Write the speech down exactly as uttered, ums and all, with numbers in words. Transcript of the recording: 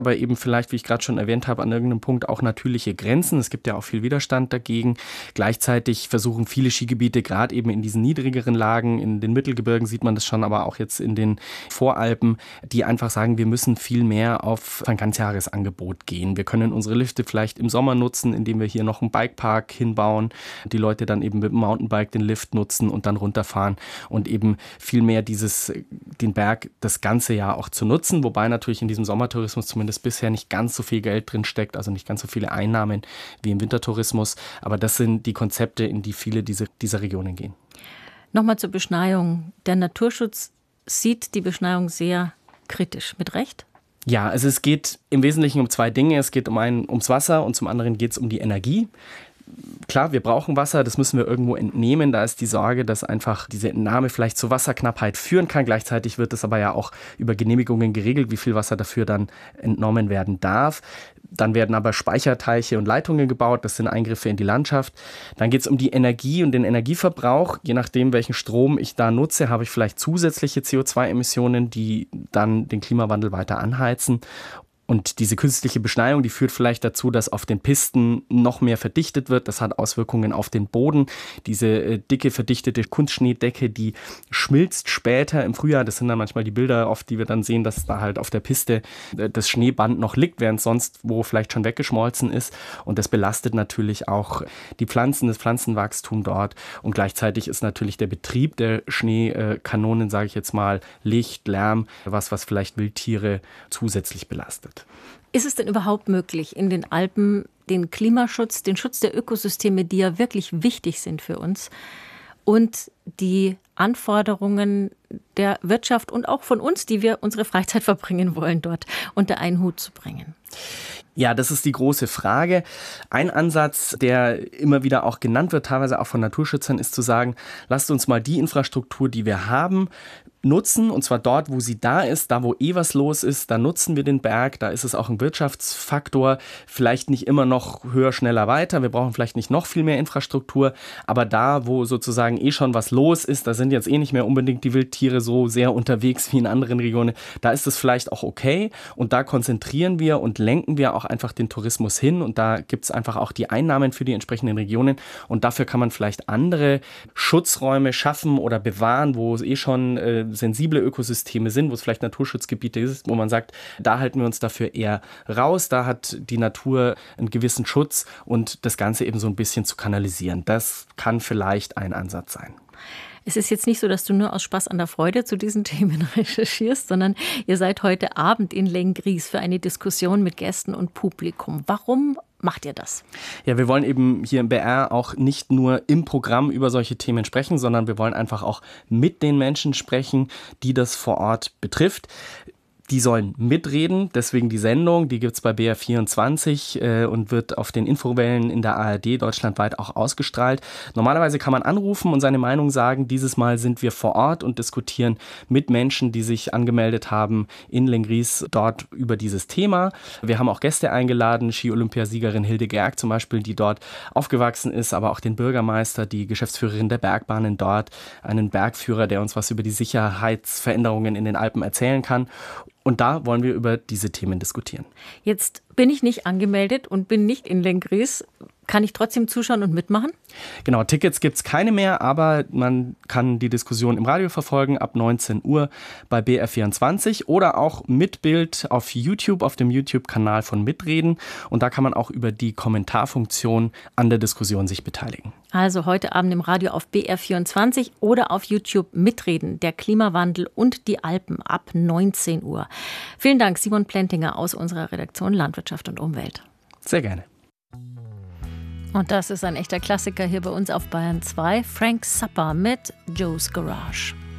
aber eben vielleicht, wie ich gerade schon erwähnt habe, an irgendeinem Punkt auch natürliche Grenzen. Es gibt ja auch viel Widerstand dagegen. Gleichzeitig versuchen viele Skigebiete, gerade eben in diesen niedrigeren Lagen, in den Mittelgebirgen sieht man das schon, aber auch jetzt in den Voralpen, die einfach sagen, wir müssen viel mehr auf ein Ganzjahresangebot gehen. Wir können unsere Lifte vielleicht im Sommer nutzen, indem wir hier noch einen Bikepark hinbauen, die Leute dann eben mit dem Mountainbike den Lift nutzen und dann runterfahren und eben viel mehr dieses, den Berg das ganze Jahr auch zu nutzen, wobei natürlich in diesem Sommertourismus zumindest bisher nicht ganz so viel Geld drin steckt, also nicht ganz so viele Einnahmen wie im Wintertourismus. Aber das sind die Konzepte, in die viele diese, dieser Regionen gehen. Nochmal zur Beschneiung. Der Naturschutz sieht die Beschneiung sehr kritisch. Mit Recht? Ja, also es geht im Wesentlichen um zwei Dinge. Es geht um einen, ums Wasser und zum anderen geht es um die Energie. Klar, wir brauchen Wasser, das müssen wir irgendwo entnehmen. Da ist die Sorge, dass einfach diese Entnahme vielleicht zu Wasserknappheit führen kann. Gleichzeitig wird es aber ja auch über Genehmigungen geregelt, wie viel Wasser dafür dann entnommen werden darf. Dann werden aber Speicherteiche und Leitungen gebaut. Das sind Eingriffe in die Landschaft. Dann geht es um die Energie und den Energieverbrauch. Je nachdem, welchen Strom ich da nutze, habe ich vielleicht zusätzliche C O zwei Emissionen, die dann den Klimawandel weiter anheizen. Und diese künstliche Beschneiung, die führt vielleicht dazu, dass auf den Pisten noch mehr verdichtet wird. Das hat Auswirkungen auf den Boden. Diese äh, dicke, verdichtete Kunstschneedecke, die schmilzt später im Frühjahr. Das sind dann manchmal die Bilder, oft, die wir dann sehen, dass da halt auf der Piste äh, das Schneeband noch liegt, während sonst wo vielleicht schon weggeschmolzen ist. Und das belastet natürlich auch die Pflanzen, das Pflanzenwachstum dort. Und gleichzeitig ist natürlich der Betrieb der Schneekanonen, sage ich jetzt mal, Licht, Lärm, was, was vielleicht Wildtiere zusätzlich belastet. Ist es denn überhaupt möglich, in den Alpen den Klimaschutz, den Schutz der Ökosysteme, die ja wirklich wichtig sind für uns, und die Anforderungen der Wirtschaft und auch von uns, die wir unsere Freizeit verbringen wollen, dort unter einen Hut zu bringen? Ja, das ist die große Frage. Ein Ansatz, der immer wieder auch genannt wird, teilweise auch von Naturschützern, ist zu sagen, lasst uns mal die Infrastruktur, die wir haben, nutzen, und zwar dort, wo sie da ist, da wo eh was los ist, da nutzen wir den Berg, da ist es auch ein Wirtschaftsfaktor, vielleicht nicht immer noch höher, schneller, weiter, wir brauchen vielleicht nicht noch viel mehr Infrastruktur, aber da, wo sozusagen eh schon was los ist, da sind jetzt eh nicht mehr unbedingt die Wildtiere so sehr unterwegs wie in anderen Regionen, da ist es vielleicht auch okay und da konzentrieren wir und lenken wir auch einfach den Tourismus hin und da gibt es einfach auch die Einnahmen für die entsprechenden Regionen und dafür kann man vielleicht andere Schutzräume schaffen oder bewahren, wo es eh schon äh, sensible Ökosysteme sind, wo es vielleicht Naturschutzgebiete ist, wo man sagt, da halten wir uns dafür eher raus, da hat die Natur einen gewissen Schutz und das Ganze eben so ein bisschen zu kanalisieren. Das kann vielleicht ein Ansatz sein. Es ist jetzt nicht so, dass du nur aus Spaß an der Freude zu diesen Themen recherchierst, sondern ihr seid heute Abend in Lenggries für eine Diskussion mit Gästen und Publikum. Warum macht ihr das? Ja, wir wollen eben hier im B R auch nicht nur im Programm über solche Themen sprechen, sondern wir wollen einfach auch mit den Menschen sprechen, die das vor Ort betrifft. Die sollen mitreden, deswegen die Sendung, die gibt es bei B R vierundzwanzig äh, und wird auf den Infowellen in der A R D deutschlandweit auch ausgestrahlt. Normalerweise kann man anrufen und seine Meinung sagen. Dieses Mal sind wir vor Ort und diskutieren mit Menschen, die sich angemeldet haben in Lenggries dort über dieses Thema. Wir haben auch Gäste eingeladen, Ski-Olympiasiegerin Hilde Gerg zum Beispiel, die dort aufgewachsen ist, aber auch den Bürgermeister, die Geschäftsführerin der Bergbahnen dort, einen Bergführer, der uns was über die Sicherheitsveränderungen in den Alpen erzählen kann. Und da wollen wir über diese Themen diskutieren. Jetzt bin ich nicht angemeldet und bin nicht in Lenggries. Kann ich trotzdem zuschauen und mitmachen? Genau, Tickets gibt es keine mehr, aber man kann die Diskussion im Radio verfolgen ab neunzehn Uhr bei B R vierundzwanzig oder auch mit Bild auf YouTube, auf dem YouTube-Kanal von Mitreden. Und da kann man auch über die Kommentarfunktion an der Diskussion sich beteiligen. Also heute Abend im Radio auf B R vierundzwanzig oder auf YouTube Mitreden, der Klimawandel und die Alpen ab neunzehn Uhr. Vielen Dank, Simon Plentinger aus unserer Redaktion Landwirtschaft und Umwelt. Sehr gerne. Und das ist ein echter Klassiker hier bei uns auf Bayern zwei. Frank Zappa mit Joe's Garage.